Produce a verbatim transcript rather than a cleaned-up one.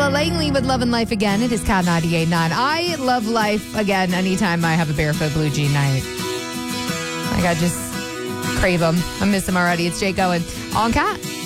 Angela Langley with Love and Life Again. It is Cat ninety-eight point nine. I love life again anytime I have a barefoot blue jean night. Like, I just crave them. I miss them already. It's Jake Owen on Cat.